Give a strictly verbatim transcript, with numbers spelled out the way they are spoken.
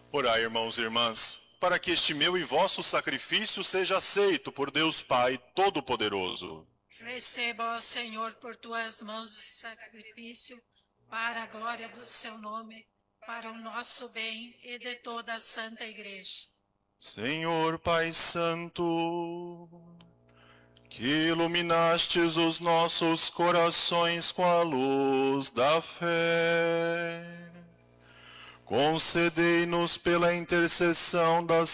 Orai, irmãos e irmãs, para que este meu e vosso sacrifício seja aceito por Deus Pai Todo-Poderoso. Receba, ó Senhor, por tuas mãos esse sacrifício, para a glória do seu nome, para o nosso bem e de toda a Santa Igreja. Senhor Pai Santo, que iluminastes os nossos corações com a luz da fé, concedei-nos pela intercessão da